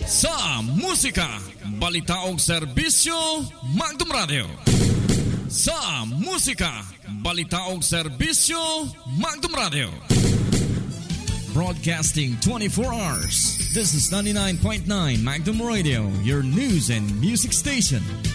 Sa musika, balita og serbisyo, Magdum Radio. Sa musika, balita og serbisyo, Magdum Radio. Broadcasting 24 hours. This is 99.9 Magdum Radio, your news and music station.